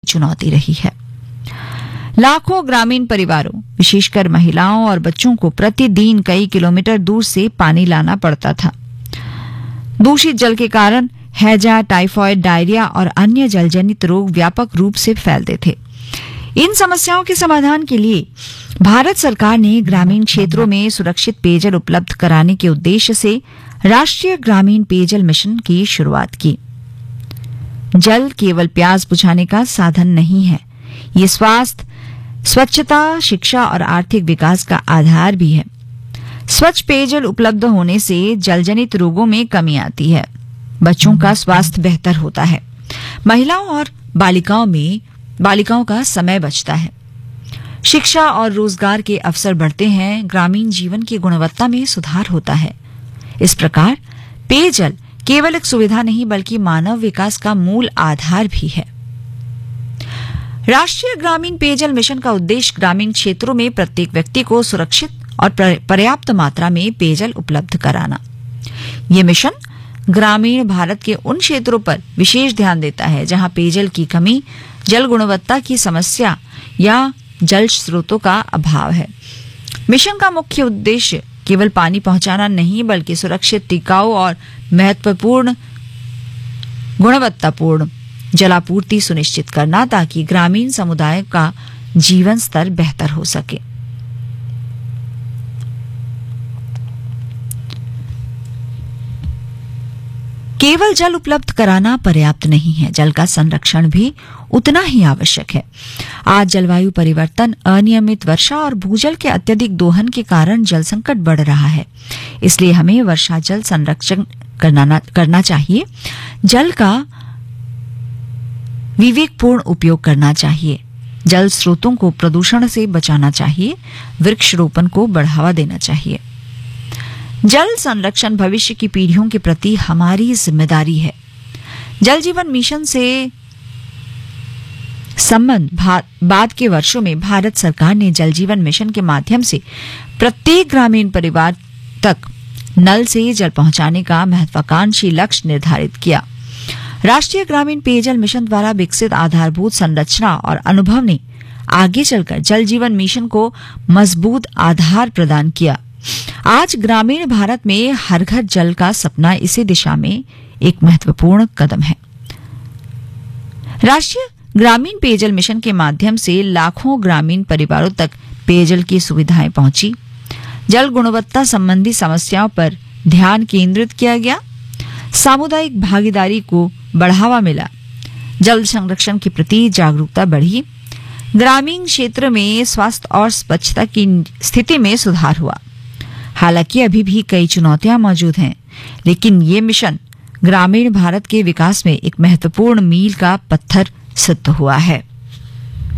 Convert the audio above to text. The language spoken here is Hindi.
चुनौती रही है। लाखों ग्रामीण परिवारों, विशेषकर महिलाओं और बच्चों को प्रतिदिन कई किलोमीटर दूर से पानी लाना पड़ता था। दूषित जल के कारण हैजा, टाइफाइड, डायरिया और अन्य जलजनित रोग व्यापक रूप से फैलते थे। इन समस्याओं के समाधान के लिए भारत सरकार ने ग्रामीण क्षेत्रों में सुरक्षित पेयजल उपलब्ध कराने के उद्देश्य से राष्ट्रीय ग्रामीण पेयजल मिशन की शुरुआत की। जल केवल प्यास बुझाने का साधन नहीं है, ये स्वास्थ्य, स्वच्छता, शिक्षा और आर्थिक विकास का आधार भी है। स्वच्छ पेयजल उपलब्ध होने से जलजनित रोगों में कमी आती है, बच्चों का स्वास्थ्य बेहतर होता है, महिलाओं और बालिकाओं का समय बचता है, शिक्षा और रोजगार के अवसर बढ़ते हैं, ग्रामीण जीवन की गुणवत्ता में सुधार होता है। इस प्रकार पेयजल केवल एक सुविधा नहीं बल्कि मानव विकास का मूल आधार भी है। राष्ट्रीय ग्रामीण पेयजल मिशन का उद्देश्य ग्रामीण क्षेत्रों में प्रत्येक व्यक्ति को सुरक्षित और पर्याप्त मात्रा में पेयजल उपलब्ध कराना। ये मिशन ग्रामीण भारत के उन क्षेत्रों पर विशेष ध्यान देता है जहां पेयजल की कमी, जल गुणवत्ता की समस्या या जल स्रोतों का अभाव है। मिशन का मुख्य उद्देश्य केवल पानी पहुंचाना नहीं बल्कि सुरक्षित, टिकाऊ और महत्वपूर्ण गुणवत्तापूर्ण जलापूर्ति सुनिश्चित करना, ताकि ग्रामीण समुदाय का जीवन स्तर बेहतर हो सके। केवल जल उपलब्ध कराना पर्याप्त नहीं है, जल का संरक्षण भी उतना ही आवश्यक है। आज जलवायु परिवर्तन, अनियमित वर्षा और भूजल के अत्यधिक दोहन के कारण जल संकट बढ़ रहा है। इसलिए हमें वर्षा जल संरक्षण करना चाहिए, जल का विवेकपूर्ण उपयोग करना चाहिए, जल स्रोतों को प्रदूषण से बचाना चाहिए, वृक्षरोपण को बढ़ावा देना चाहिए। जल संरक्षण भविष्य की पीढ़ियों के प्रति हमारी जिम्मेदारी है। जल जीवन मिशन से संबंध बाद के वर्षों में भारत सरकार ने जल जीवन मिशन के माध्यम से प्रत्येक ग्रामीण परिवार तक नल से जल पहुंचाने का महत्वाकांक्षी लक्ष्य निर्धारित किया। राष्ट्रीय ग्रामीण पेयजल मिशन द्वारा विकसित आधारभूत संरचना और अनुभव ने आगे चलकर जल जीवन मिशन को मजबूत आधार प्रदान किया। आज ग्रामीण भारत में हर घर जल का सपना इसी दिशा में एक महत्वपूर्ण कदम है। राष्ट्रीय ग्रामीण पेयजल मिशन के माध्यम से लाखों ग्रामीण परिवारों तक पेयजल की सुविधाएं पहुंची, जल गुणवत्ता संबंधी समस्याओं पर ध्यान केंद्रित किया गया, सामुदायिक भागीदारी को बढ़ावा मिला, जल संरक्षण के प्रति जागरूकता बढ़ी, ग्रामीण क्षेत्र में स्वास्थ्य और स्वच्छता की स्थिति में सुधार हुआ। हालांकि अभी भी कई चुनौतियां मौजूद हैं, लेकिन ये मिशन ग्रामीण भारत के विकास में एक महत्वपूर्ण मील का पत्थर सिद्ध हुआ है।